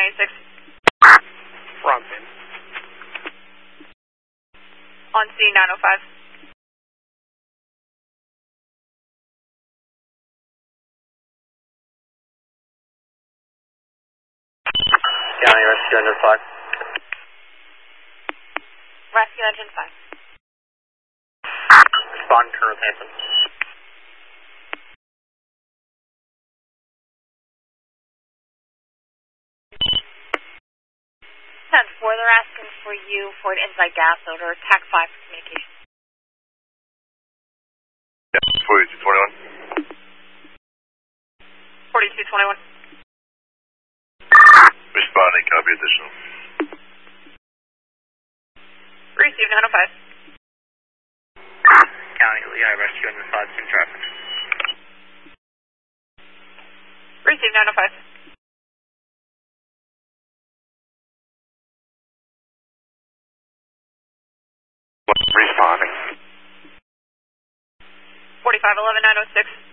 96. Brompton. On scene 905. County Rescue Engine 5. Rescue Engine 5. Respond to Northampton. 10-4, they're asking for you for an inside gas odor, TAC 5 for communication. Yeah, 4221. 4221. Responding, copy additional. Receive 905. County Lehigh Rescue Engine 5, in traffic. Receive 905. Responding. 4511 906.